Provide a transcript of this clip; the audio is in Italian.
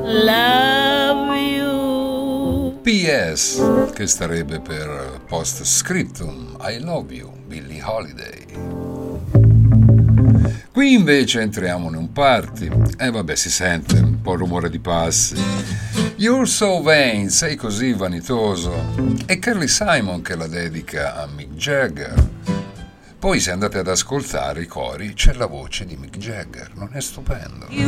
love you. PS, che starebbe per post scriptum, I love you, Billie Holiday. Qui invece entriamo in un party e vabbè, si sente un po' il rumore di passi. You're so vain, sei così vanitoso. E Carly Simon che la dedica a Mick Jagger. Poi se andate ad ascoltare i cori c'è la voce di Mick Jagger, non è stupendo?